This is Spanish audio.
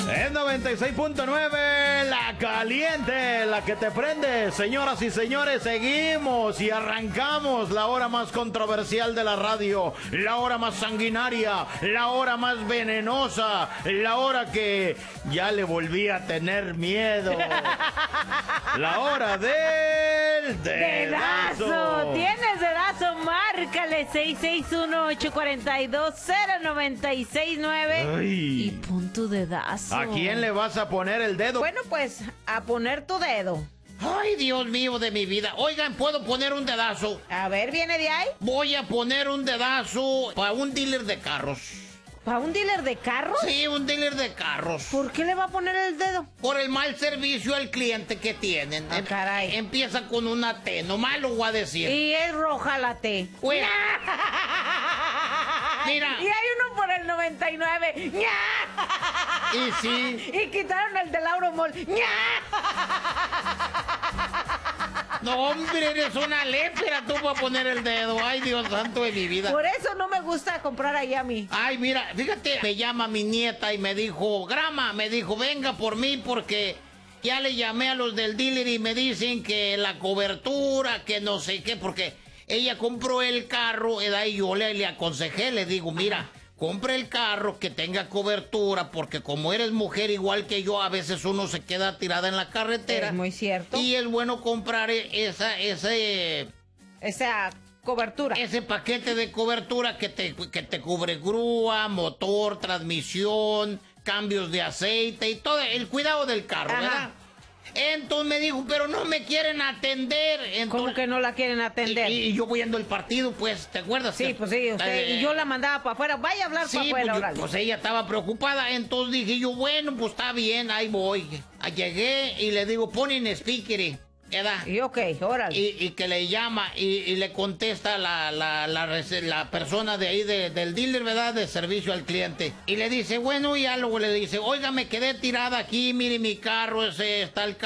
Es 96.9, la caliente, la que te prende. Señoras y señores, seguimos y arrancamos la hora más controversial de la radio, la hora más sanguinaria, la hora más venenosa, la hora que ya le volví a tener miedo. La hora del dedazo. ¿Tienes dedazo? Márcale 661-842-0969 y pon tu dedazo. ¿A quién le vas a poner el dedo? Bueno, pues a poner tu dedo. Ay, Dios mío de mi vida. Oigan, ¿puedo poner un dedazo? A ver, ¿viene de ahí? Voy a poner un dedazo para un dealer de carros. ¿Para un dealer de carros? Sí, un dealer de carros. ¿Por qué le va a poner el dedo? Por el mal servicio al cliente que tienen. Ah, caray. Empieza con una T, nomás lo voy a decir. Y es roja la T. Pues, mira. Y hay uno por el 99. Y sí. Y quitaron el de Lauro Mall. No, hombre, eres una lépera tú para poner el dedo. Ay, Dios santo de mi vida. Por eso no me gusta comprar ahí a mí. Ay, mira, fíjate, me llama mi nieta y me dijo, Grama, venga por mí porque ya le llamé a los del dealer y me dicen que la cobertura, que no sé qué, porque ella compró el carro, y yo le aconsejé, le digo, mira, compre el carro que tenga cobertura, porque como eres mujer igual que yo, a veces uno se queda tirada en la carretera. Es muy cierto. Y es bueno comprar esa cobertura. ese paquete de cobertura que te cubre grúa, motor, transmisión, cambios de aceite y todo, el cuidado del carro, Ajá. ¿verdad? Entonces me dijo, pero no me quieren atender. Entonces, ¿Cómo que no la quieren atender? y yo voy viendo el partido, pues, ¿te acuerdas? Sí, pues sí, usted, y yo la mandaba para afuera. Vaya a hablar Sí, para afuera, pues, órale. pues ella estaba preocupada, entonces dije yo, bueno, pues está bien, ahí voy. Llegué y le digo, pon en speaker, ¿verdad? Y ok, órale. Y que le llama y le contesta la persona de ahí del dealer, ¿verdad? De servicio al cliente. Y le dice, bueno, y ya luego le dice, oiga, me quedé tirada aquí, mire mi carro, ese está el